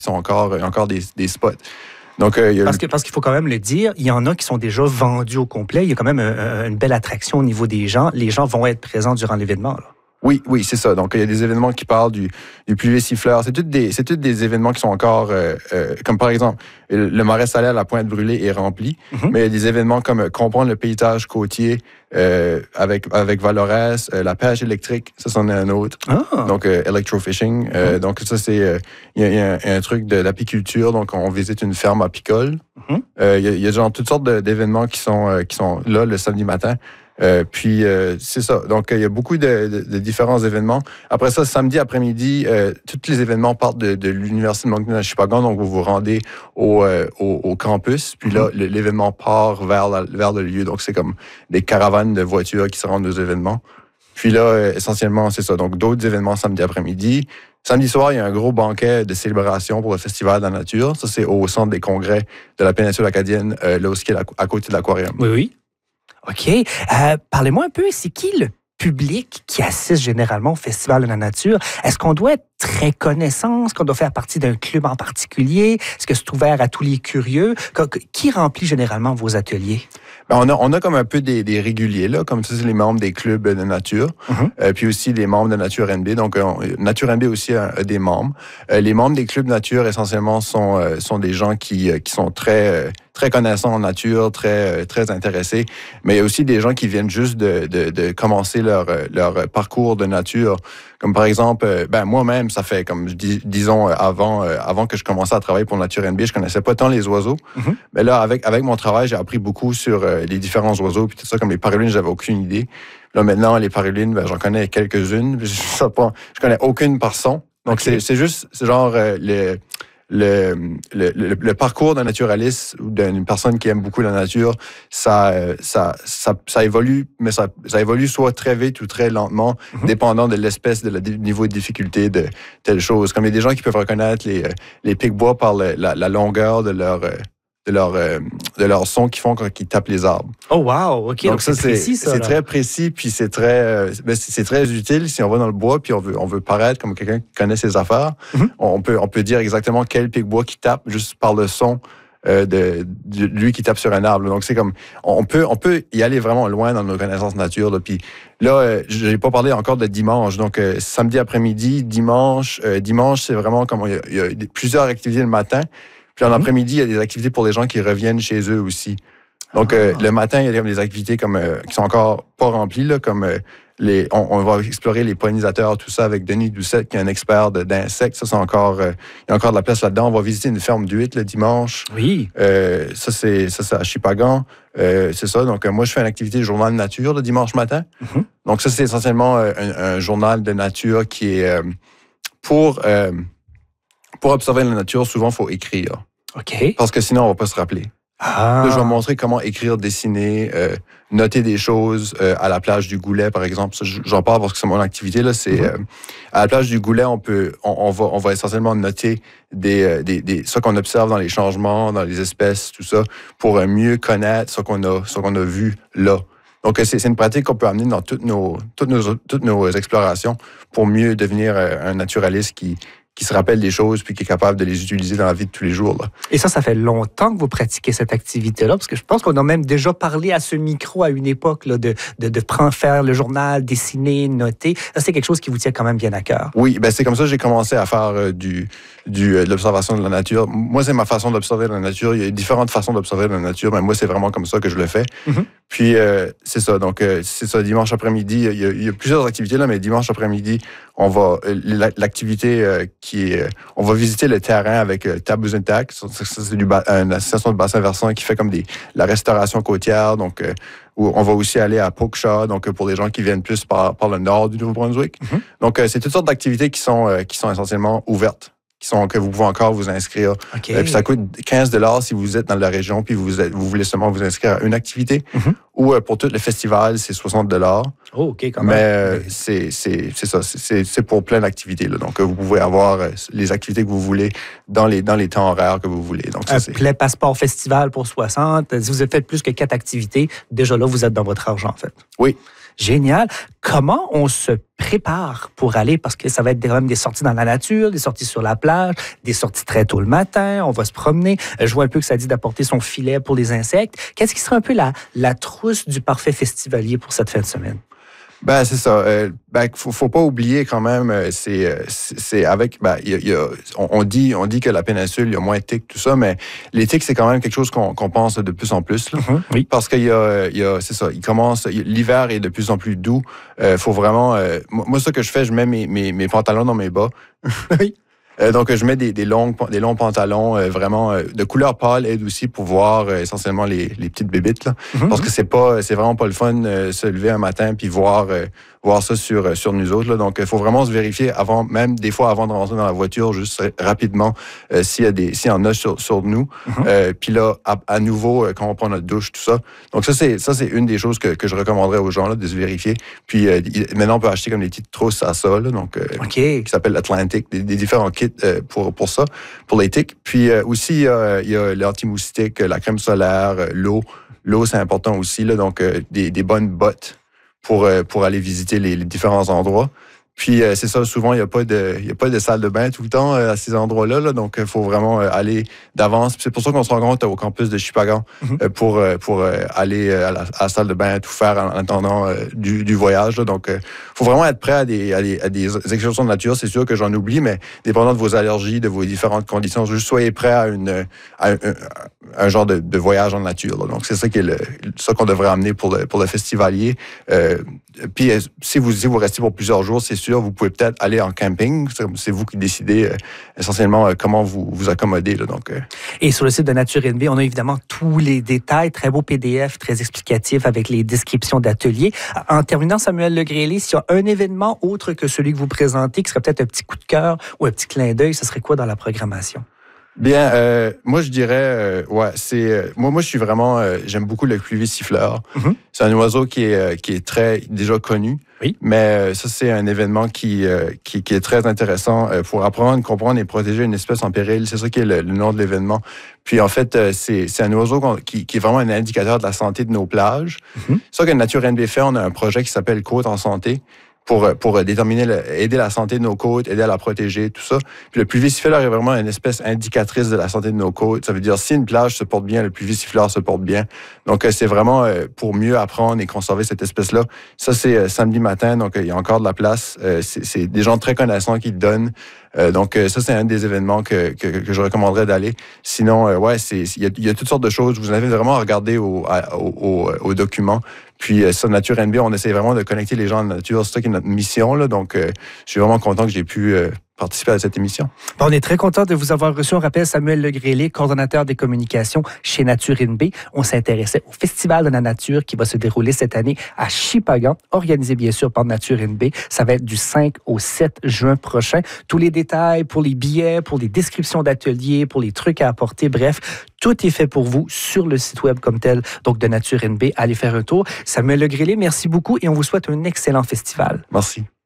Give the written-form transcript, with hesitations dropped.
il y a encore des spots. Donc, parce qu'il faut quand même le dire, il y en a qui sont déjà vendus au complet. Il y a quand même une belle attraction au niveau des gens. Les gens vont être présents durant l'événement, là. Oui, c'est ça. Donc, il y a des événements qui parlent du pluvieux siffleur. C'est tous des événements qui sont encore, comme par exemple, le marais salé à la Pointe Brûlée est rempli, mais il y a des événements comme comprendre le paysage côtier avec Valorès, la pêche électrique, ça, c'en est un autre. Ah. Donc, electrofishing. Donc, ça, c'est, il y a un truc de l'apiculture. Donc, on visite une ferme apicole. Il y a genre toutes sortes d'événements qui sont là le samedi matin. Puis, c'est ça. Donc, il y a beaucoup de différents événements. Après ça, samedi après-midi, tous les événements partent de l'Université de Moncton à Shippagan. Donc, vous vous rendez au campus. Puis là, l'événement part vers le lieu. Donc, c'est comme des caravanes de voitures qui se rendent aux événements. Puis là, essentiellement, c'est ça. Donc, d'autres événements samedi après-midi. Samedi soir, il y a un gros banquet de célébration pour le Festival de la nature. Ça, c'est au centre des congrès de la péninsule acadienne, là où c'est à côté de l'aquarium. Oui. OK. Parlez-moi un peu, c'est qui le public qui assiste généralement au Festival de la nature? Est-ce qu'on doit être très connaissant? Est-ce qu'on doit faire partie d'un club en particulier? Est-ce que c'est ouvert à tous les curieux? Qui remplit généralement vos ateliers? Ben, on a comme un peu des réguliers, là, comme ça, c'est les membres des clubs de nature, puis aussi les membres de Nature NB. Donc, Nature NB aussi a des membres. Les membres des clubs nature, essentiellement, sont des gens qui sont très connaissants en nature, très intéressés. Mais il y a aussi des gens qui viennent juste de commencer leur parcours de nature. Comme par exemple, moi-même, ça fait comme disons avant que je commençais à travailler pour Nature NB, je connaissais pas tant les oiseaux. Mais là, avec mon travail, j'ai appris beaucoup sur les différents oiseaux puis tout ça. Comme les parulines, j'avais aucune idée. Là maintenant, les parulines, j'en connais quelques-unes. Je connais aucune par son. Donc c'est genre le parcours d'un naturaliste ou d'une personne qui aime beaucoup la nature, ça évolue, mais ça évolue soit très vite ou très lentement, dépendant de l'espèce, du niveau de difficulté de telle chose. Comme il y a des gens qui peuvent reconnaître les pics-bois par la longueur de leur son qu'ils font quand ils tapent les arbres. Oh wow, OK. Donc ça, c'est précis, ça. C'est très précis, puis c'est très utile si on va dans le bois, puis on veut paraître comme quelqu'un qui connaît ses affaires. On peut dire exactement quel pic-bois qui tape juste par le son de lui qui tape sur un arbre. Donc c'est comme on peut y aller vraiment loin dans nos connaissances nature. Là. Puis là, j'ai pas parlé encore de dimanche. Donc samedi après-midi, dimanche, c'est vraiment comme il y a plusieurs activités le matin. Puis en après-midi, il y a des activités pour les gens qui reviennent chez eux aussi. Donc, le matin, il y a des activités qui sont encore pas remplies, là, comme on va explorer les pollinisateurs, tout ça, avec Denis Doucette, qui est un expert d'insectes. Ça, il y a encore de la place là-dedans. On va visiter une ferme d'huîtres le dimanche. Oui. Ça, c'est à Shippagan. C'est ça. Donc, moi, je fais une activité journal de nature le dimanche matin. Donc, ça, c'est essentiellement un journal de nature qui est pour observer la nature, souvent, il faut écrire. OK. Parce que sinon, on ne va pas se rappeler. Là, je vais montrer comment écrire, dessiner, noter des choses à la plage du Goulet, par exemple. Ça, j'en parle parce que c'est mon activité. Là, c'est à la plage du Goulet, on va essentiellement noter ce qu'on observe dans les changements, dans les espèces, tout ça, pour mieux connaître ce qu'on a vu là. Donc, c'est une pratique qu'on peut amener dans toutes nos explorations pour mieux devenir un naturaliste qui se rappelle des choses puis qui est capable de les utiliser dans la vie de tous les jours. Là. Et ça fait longtemps que vous pratiquez cette activité-là, parce que je pense qu'on a même déjà parlé à ce micro à une époque là, de faire le journal, dessiner, noter. Ça, c'est quelque chose qui vous tient quand même bien à cœur. Oui, c'est comme ça que j'ai commencé à faire de l'observation de la nature. Moi, c'est ma façon d'observer la nature. Il y a différentes façons d'observer la nature, mais moi, c'est vraiment comme ça que je le fais. Puis, c'est ça. Donc, c'est ça, dimanche après-midi, il y a plusieurs activités, là, mais dimanche après-midi, l'activité on va visiter le terrain avec Taboos and Tack. C'est une association de bassin versant qui fait comme la restauration côtière. Donc, où on va aussi aller à Pokeshaw, donc pour les gens qui viennent plus par le nord du Nouveau-Brunswick. Donc, c'est toutes sortes d'activités qui sont essentiellement ouvertes, que vous pouvez encore vous inscrire. Okay. Puis ça coûte 15 $ si vous êtes dans la région puis vous voulez seulement vous inscrire à une activité. Ou pour tout le festival, c'est 60 $. Oh, OK, quand même. Mais c'est ça, c'est pour plein d'activités. Là. Donc, vous pouvez avoir les activités que vous voulez dans les temps horaires que vous voulez. Donc, plein passeport festival pour 60. Si vous avez fait plus que 4 activités, déjà là, vous êtes dans votre argent, en fait. Oui. Génial. Comment on se prépare pour aller, parce que ça va être quand même des sorties dans la nature, des sorties sur la plage, des sorties très tôt le matin, on va se promener. Je vois un peu que ça dit d'apporter son filet pour les insectes. Qu'est-ce qui sera un peu la trousse du parfait festivalier pour cette fin de semaine? Ben, c'est ça. Faut pas oublier quand même, c'est avec, on dit que la péninsule, il y a moins de tiques, tout ça, mais les tiques, c'est quand même quelque chose qu'on pense de plus en plus, là. Oui. Parce qu'il c'est ça, l'hiver est de plus en plus doux. Faut vraiment, moi, ça que je fais, je mets mes pantalons dans mes bas. Oui. Donc, je mets des longs pantalons vraiment de couleur pâle, aide aussi pour voir essentiellement les petites bébites, là. Parce que c'est vraiment pas le fun se lever un matin puis voir ça sur nous autres, là. Donc, il faut vraiment se vérifier même des fois avant de rentrer dans la voiture, juste rapidement s'il y en a sur nous. Puis là, à nouveau, quand on prend notre douche, tout ça. Donc, ça, c'est une des choses que je recommanderais aux gens, là, de se vérifier. Puis maintenant, on peut acheter comme des petites trousses à ça, là, donc, qui s'appellent Atlantic, des différents kits pour ça, pour les tiques. Puis aussi, il y a l'anti-moustique, la crème solaire, l'eau. L'eau, c'est important aussi, là, donc des bonnes bottes pour aller visiter les différents endroits. Puis c'est ça, souvent, il n'y a pas de salle de bain tout le temps à ces endroits-là, là, donc il faut vraiment aller d'avance. Puis c'est pour ça qu'on se rencontre au campus de Shippagan pour aller à la salle de bain, tout faire en attendant du voyage, là. Donc, il faut vraiment être prêt à des excursions de nature. C'est sûr que j'en oublie, mais dépendant de vos allergies, de vos différentes conditions, juste soyez prêt à un genre de voyage en nature, là. Donc, c'est ça ça qu'on devrait amener pour le festivalier. Puis, si vous restez pour plusieurs jours, c'est sûr, vous pouvez peut-être aller en camping. C'est vous qui décidez essentiellement comment vous accommoder, là. Donc, Et sur le site de Nature NB, on a évidemment tous les détails, très beau PDF, très explicatif avec les descriptions d'ateliers. En terminant, Samuel Legresley, s'il y a un événement autre que celui que vous présentez, qui serait peut-être un petit coup de cœur ou un petit clin d'œil, ce serait quoi dans la programmation? Bien, moi je dirais, moi je suis vraiment, j'aime beaucoup le cluvis siffleur. C'est un oiseau qui est très déjà connu. Oui. Mais ça c'est un événement qui est très intéressant pour apprendre, comprendre et protéger une espèce en péril. C'est ça qui est le nom de l'événement. Puis en fait, c'est un oiseau qui est vraiment un indicateur de la santé de nos plages. C'est ça que Nature NB fait. On a un projet qui s'appelle Côte en santé, pour déterminer, aider la santé de nos côtes, aider à la protéger, tout ça. Puis le pluvier siffleur est vraiment une espèce indicatrice de la santé de nos côtes. Ça veut dire, si une plage se porte bien, le pluvier siffleur se porte bien. Donc, c'est vraiment pour mieux apprendre et conserver cette espèce-là. Ça, c'est samedi matin, donc il y a encore de la place. C'est des gens très connaissants qui le donnent. Donc, ça, c'est un des événements que je recommanderais d'aller. Sinon, il y a toutes sortes de choses. Vous avez vraiment à regarder aux documents. Puis, ça, Nature NB, on essaie vraiment de connecter les gens à la nature. C'est ça qui est notre mission, là. Donc, je suis vraiment content que j'ai pu participer à cette émission. On est très content de vous avoir reçu. On rappelle Samuel Legresley, coordonnateur des communications chez Nature NB. On s'intéressait au Festival de la nature qui va se dérouler cette année à Shippagan, organisé bien sûr par Nature NB. Ça va être du 5 au 7 juin prochain. Tous les détails pour les billets, pour les descriptions d'ateliers, pour les trucs à apporter, bref, tout est fait pour vous sur le site web comme tel, donc de Nature NB. Allez faire un tour. Samuel Legresley, merci beaucoup et on vous souhaite un excellent festival. Merci.